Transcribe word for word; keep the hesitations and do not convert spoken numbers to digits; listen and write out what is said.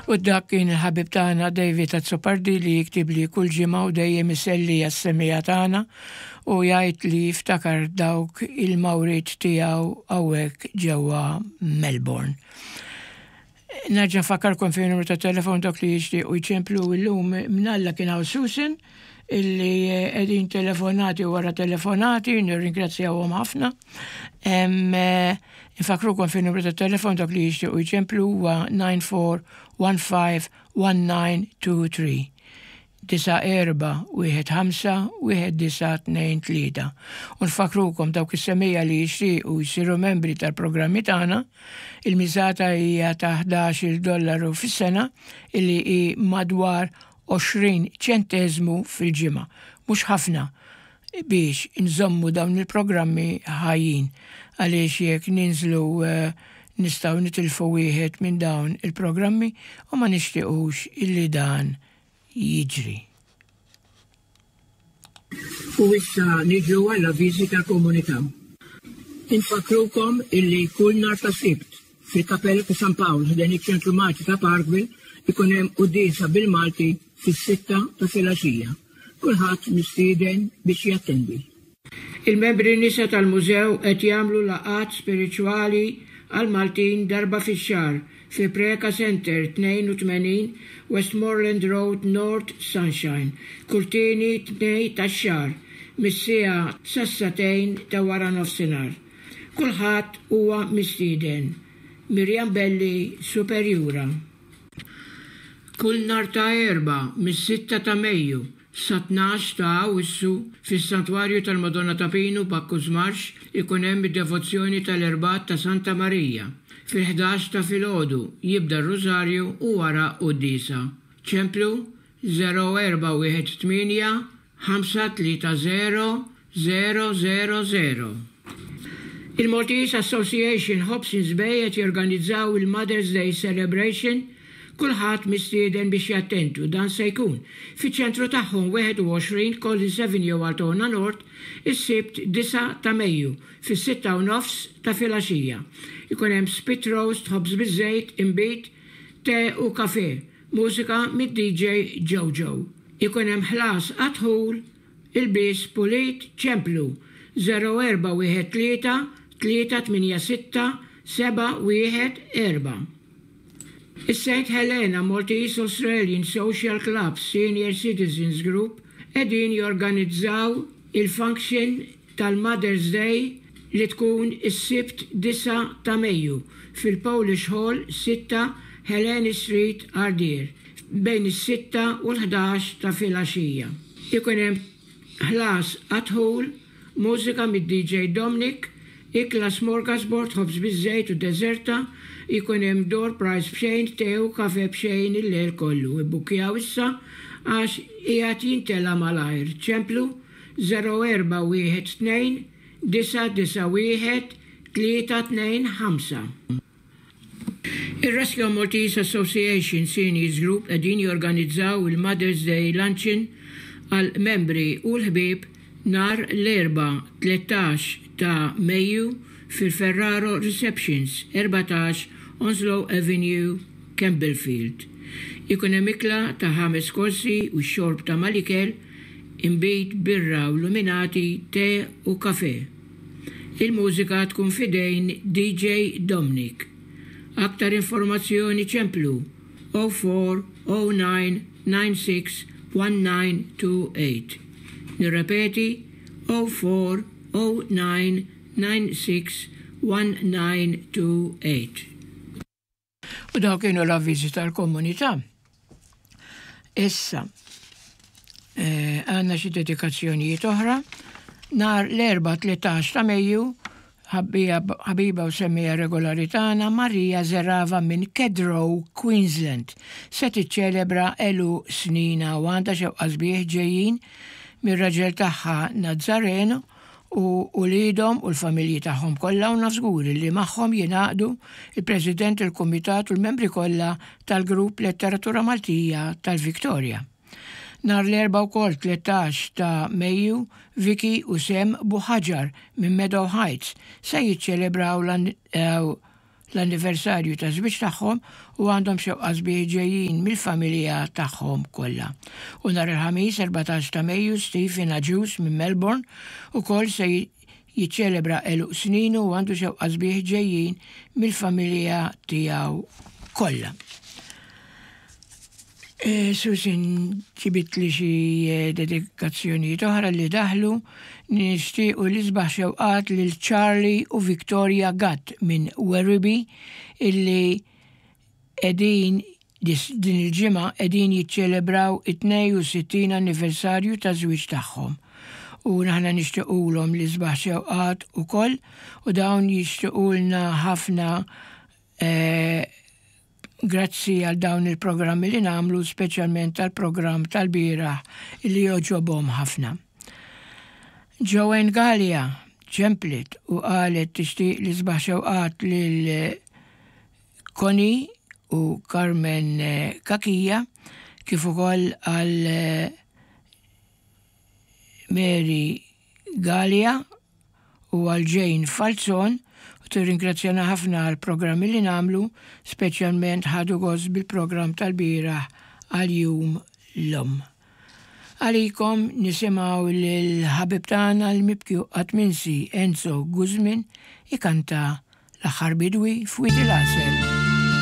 U dak kien il-ħabib tagħna David Azzopardi li jiktib li kull ġimgħa u dejjem iselli għas-semmija tagħna u jgħid li jiftakar dawk il-mawrid tiegħu hawnhekk ġewwa Melbourne. Nerġa' nfakkarkom fi numru ta' telefon dak li jixtiequ jċemplu llum mnalla kien hawn Susan illi qegħdin telefonati wara telefonati, nirringrazzjawhom ħafna. Infakrukom fi numru ta' telefon dak li jixtiequ jċemplu huwa nine four one five one nine two three. Disa erba, wieħed ħamsa, wieħed disa tnejn tlieta. U nfakrukom dawk is-semmija li jixtiequ jsiru membri tal-programmi tagħna, il-miżata hija ta' ħdax-il dollaru fis-sena illi hi madwar għoxrin ċenteżmu fil-ġimgħa. Mhux ħafna biex inżommu dawn il-programmi ħajjin għaliex jekk ninżlu uh, nistgħu nitilfu wieħed minn dawn il-programmi u ma nixtiequx illi dan jiġri. U issa niġu għalla viżita komunità. Infakrukom illi kull nhar ta' Sibt fil-Kapella ta' San Pawl ħdejn iċ-Ċentru Malti ta' Parkville ikun hemm qudiesa bil-Malti fis-sitta ta' filgħaxija. Kulħadd mistieden biex jattendi. Il-membri nisa tal-mużew qed jagħmlu laqgħat spiriċwali għal Maltin darba fix-xahar fi Preka Center tnejn u tmenin Westmoreland Road North Sunshine, kurtini tnej tax-xahar, mis-siegħa sassatejn ta' wara nofsinhar. Kulħadd huwa mistieden. Mirjam Belli, Superjura. Kull nhar ta' erba' mis-sitta ta' Mejju sa tnax ta' Awwissu fis-Santwarju tal-Madonna ta' Pinu Bakkuż Marx ikun hemm id-devozzjoni tal-Erbat ta' Santa Marija. Fil-ħdax ta' filgħodu jibda r-Rużarju u wara qudiesa. ċemplu zero erba' wieħed tmien ħamsa tlieta zero zero zero zero. Il-Maltese Association Hobsons Bay qed jorganizzaw il-Mother's Day Celebration. Kulħadd mistieden biex jattentu dan se jkun fiċ-ċentru tagħhom wieħed u għoxrin Collins Avenue Altona Nord is-Sibt disa ta' Mejju fis-sitta u nofs ta' filgħaxija. Ikun hemm spit roast, ħobż biż-żejt, imbit, te u kafè, mużika mid-D J Jojo. Ikun hemm ħlas għadħul, il-biss pulit ċemplu zero erba' wieħed tlieta tlieta tminja sitta seba' wieħed erba'. Is-Saint Helena Maltese Australian Social Club Senior Citizens Group qegħdin jorganizzaw il-function tal-Mother's Day li tkun is-Sibt disa ta' Mejju fil-Polish Hall sitta Helena Street Ardeer bejn is-sitta u l-ħdax ta' filgħaxija. Ikun hemm ħlas għadħul, mużika mid-D J Dominic, ikla smorgasbord ħobż biż-żejt u deżerta, ikun hemm door prize b'xejn, te u kafè b'xejn il-lejl kollu. Ibbukjaw issa għax qiegħed jintela malajr. ċemplu zero erba' wieħed tnejn disa disa wieħed tlieta tnejn ħamsa. Ir-Rescue Maltese Association Seniors Group qegħdin jorganizzaw il-Mother's Day Luncheon għal membri u l-ħbieb nhar l-erba' tlettax ta' Mejju fil-Ferraro Receptions erbatax Onslow Avenue, Campbellfield. Ikun hemm ikla ta' ħames korsi u x-xorb ta' malikel, imbit birra u luminati, te u kafè. Il-mużika tkun fidejn D J Dominic. Aktar informazzjoni ċemplu zero four zero nine nine six one nine two eight. Nirrepeti zero four zero nine nine six one nine two eight. U daw kienu l-avviżi tal-komunità. Issa, għanna xi dedikazzjonijiet oħra. Nar l-erba' tletax ta' Mejju, ħabiba u semmija regolari tagħna Marija Zerava minn Kedrow, Queensland, se tiċċelebra elu snina u għandha xewqa sbieħ ġejjin mir-raġel tagħha Nazzareno u ulidhom u l-familji tagħhom kollha u nafżguri li magħhom jingħaqdu il-President il-Kumitat u l-membri kollha tal-Grupp Letteratura Maltija tal-Viktorja. Nar l-erba' wkoll tletax ta' Mejju, Viki u Sem Buħaġar minn Meadow Heights se jiċċelebraw l-anniversarju ta' żwieġ tagħhom u għandhom xewqa sbieħ ġejjin mill-familja tagħhom kollha. U nhar il-ħamis erbatax ta' Mejju Stephen Aġus minn Melbourne ukoll se jiċċelebra eluq snin u għandu xewqa sbieħ ġejjin mill-familja tiegħu kollha. E, Susan ġibit li xi dedikazzjonijiet oħra li daħlu nixtiequ li sbaħ xewqat lil Charlie u Victoria Gatt minn Werribee illi qegħdin din il-ġimgħa qegħdin jiċċelebraw it-tnejn u sittin anniversarju ta' żwieġ tagħhom. U naħna nixtiequlhom li sbaħ xewqat ukoll u dawn jixtiequlna ħafna eh, grazzi għal dawn il-programmi li nagħmlu, speċjalment tal-programm tal-bieraħ li joġobhom ħafna. Joanne Gallia ċemplet u qalet tixtieq li sbaħ xewqat lil Connie u Carmen Kakija kif ukoll għal Mary Gallia u għal Jane Falzon u tirringrazzjana ħafna għal programmi li nagħmlu, speċjalment ħadu gost bil-programm tal-bieraħ għal jum l-om. Għalikom nisimgħu lil-ħabib tagħna l-mibkju Qatminsi Enzo Guzmin ikanta l-aħħar bidwi f'Widi l-Għasel.